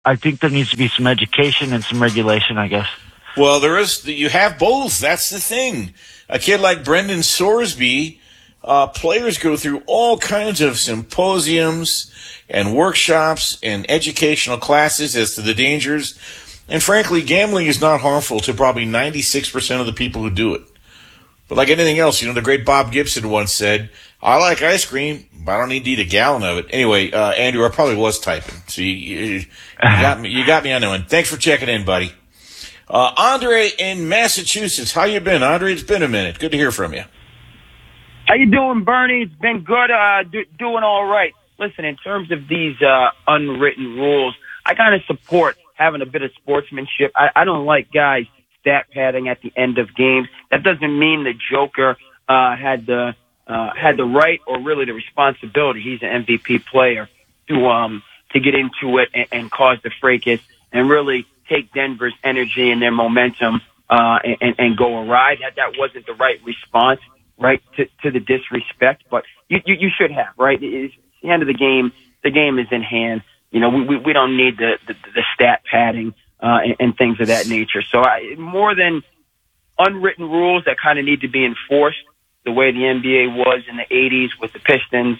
I think there needs to be some education and some regulation, I guess. Well, you have both. That's the thing. A kid like Brendan Sorsby, players go through all kinds of symposiums and workshops and educational classes as to the dangers. And frankly, gambling is not harmful to probably 96% of the people who do it. But like anything else, the great Bob Gibson once said, I like ice cream, but I don't need to eat a gallon of it. Anyway, Andrew, I probably was typing. So you got me on that one. Thanks for checking in, buddy. Andre in Massachusetts. How you been, Andre? It's been a minute. Good to hear from you. How you doing, Bernie? It's been good. Doing all right. Listen, in terms of these unwritten rules, I kind of support having a bit of sportsmanship. I don't like guys stat padding at the end of games. That doesn't mean the Joker had the right or really the responsibility. He's an MVP player to get into it and cause the fracas and really take Denver's energy and their momentum and go awry. That wasn't the right response, right, to the disrespect. But you should have, right? It's the end of the game. The game is in hand. We don't need the stat padding and things of that nature. So more than unwritten rules that kind of need to be enforced the way the NBA was in the 80s with the Pistons,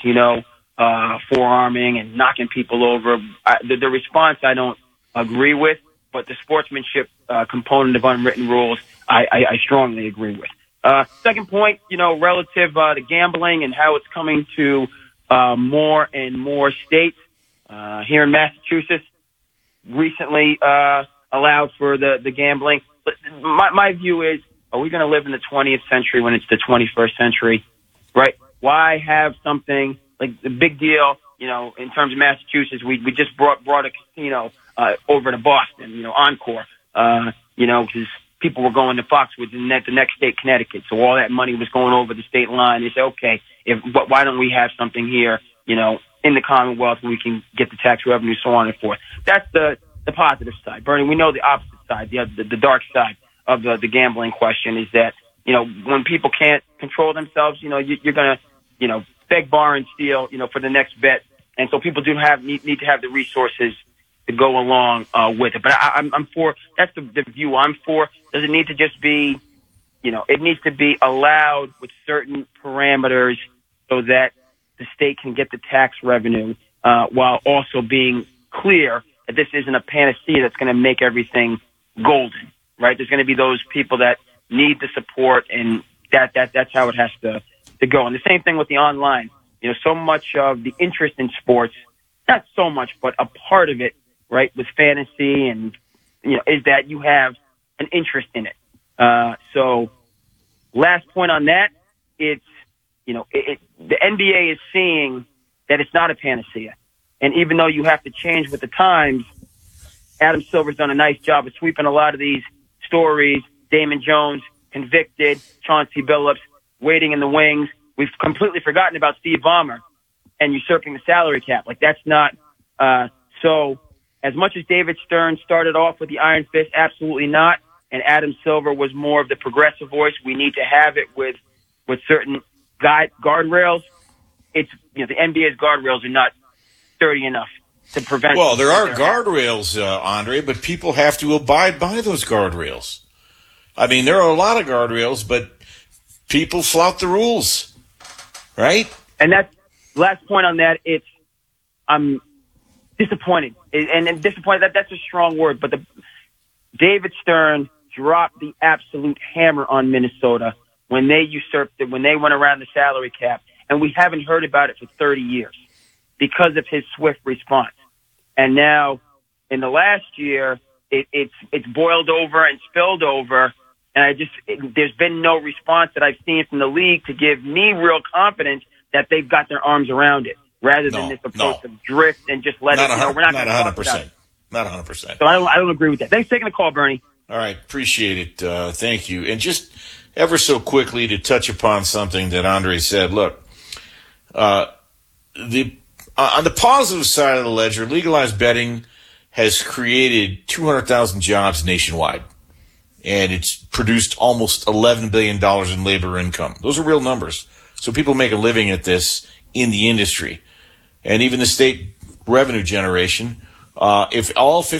forearming and knocking people over. The response I don't agree with, but the sportsmanship component of unwritten rules I strongly agree with. Second point, relative to gambling and how it's coming to more and more states. Here in Massachusetts, recently allowed for the gambling. But my view is, are we going to live in the 20th century when it's the 21st century, right? Why have something like the big deal, in terms of Massachusetts? We just brought a casino over to Boston, Encore, because people were going to Foxwoods and the next state, Connecticut. So all that money was going over the state line. They said, okay, why don't we have something here, in the Commonwealth where we can get the tax revenue, so on and forth. That's the positive side. Bernie, we know the opposite side, the dark side of the gambling question is that, when people can't control themselves, you're going to, beg, borrow, and steal, for the next bet. And so people need to have the resources to go along with it. But I'm for, that's the view I'm for. Does it need to just be, it needs to be allowed with certain parameters so that the state can get the tax revenue while also being clear that this isn't a panacea that's going to make everything golden, right? There's going to be those people that need the support, and that's how it has to go. And the same thing with the online. So much of the interest in sports, not so much, but a part of it, right, with fantasy and, is that you have an interest in it. So last point on that, it's, the NBA is seeing that it's not a panacea. And even though you have to change with the times, Adam Silver's done a nice job of sweeping a lot of these stories. Damon Jones convicted, Chauncey Billups waiting in the wings. We've completely forgotten about Steve Ballmer and usurping the salary cap. Like, that's not, so as much as David Stern started off with the iron fist, absolutely not. And Adam Silver was more of the progressive voice. We need to have it with certain guardrails. It's, the NBA's guardrails are not sturdy enough to prevent. Well, there are guardrails, Andre, but people have to abide by those guardrails. I mean, there are a lot of guardrails, but people flout the rules, right? And that's last point on that. I'm disappointed, and disappointed. That's a strong word, but David Stern dropped the absolute hammer on Minnesota when they usurped it, when they went around the salary cap, and we haven't heard about it for 30 years because of his swift response. And now, in the last year, it's boiled over and spilled over, and there's been no response that I've seen from the league to give me real confidence that they've got their arms around it, rather than this approach of drift and just let it. We're not 100%. Not 100%. So I don't agree with that. Thanks for taking the call, Bernie. All right, appreciate it. Thank you. And just ever so quickly to touch upon something that Andre said. Look, on the positive side of the ledger, legalized betting has created 200,000 jobs nationwide, and it's produced almost $11 billion in labor income. Those are real numbers. So people make a living at this in the industry. And even the state revenue generation If all